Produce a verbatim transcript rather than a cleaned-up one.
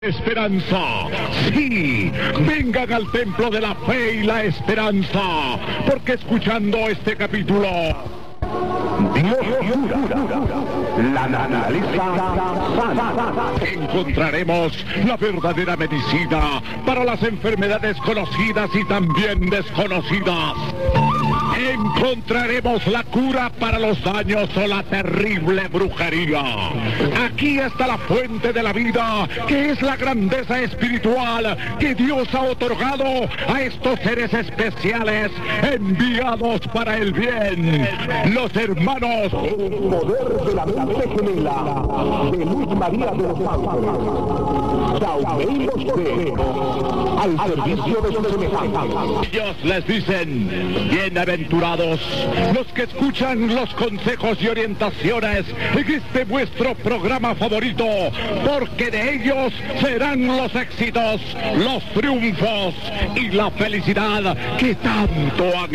Esperanza, sí, vengan al templo de la fe y la esperanza, porque escuchando este capítulo, Dios cura, la naturaleza sana, encontraremos la verdadera medicina para las enfermedades conocidas y también desconocidas. Encontraremos la cura para los daños o la terrible brujería. Aquí está la fuente de la vida, que es la grandeza espiritual que Dios ha otorgado a estos seres especiales enviados para el bien. Los hermanos. El poder de la mente gemela de Luz María de los Ángeles. Jaume José, al servicio de sus semejantes. Ellos les dicen, bienaventurados los que escuchan los consejos y orientaciones en este vuestro programa favorito, porque de ellos serán los éxitos, los triunfos y la felicidad que tanto han